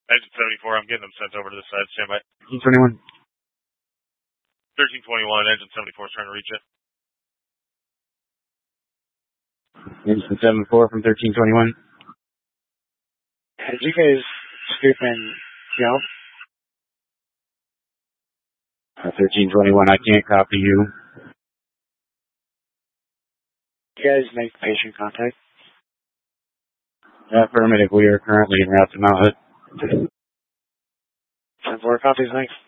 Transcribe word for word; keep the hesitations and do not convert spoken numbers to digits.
Engine seventy-four, I'm getting them sent over to the side. Stand by. thirteen twenty-one. thirteen twenty-one, Engine seventy-four is trying to reach you. Engine seventy-four from thirteen twenty-one. Did you guys scoop and jump? Uh, thirteen twenty-one, I can't copy you. You guys make patient contact? Affirmative, we are currently en route to Mount Hood. ten four copies, thanks.